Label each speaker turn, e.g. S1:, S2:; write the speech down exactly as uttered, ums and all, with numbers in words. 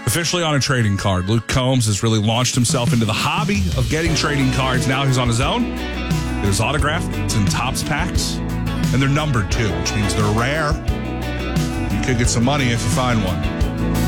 S1: Officially on a trading card, Luke Combs has really launched himself into the hobby of getting trading cards. Now he's on his own. It is autographed. It's in Topps packs. And they're numbered, too, which means they're rare. You could get some money if you find one.